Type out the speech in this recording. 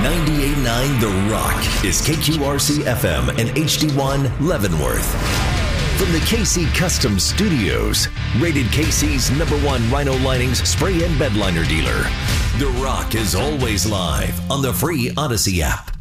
98.9 The Rock is KQRC FM and HD1 Leavenworth. From the KC Custom Studios, rated KC's #1 Rhino Linings spray and bed liner dealer, The Rock is always live on the free Odyssey app.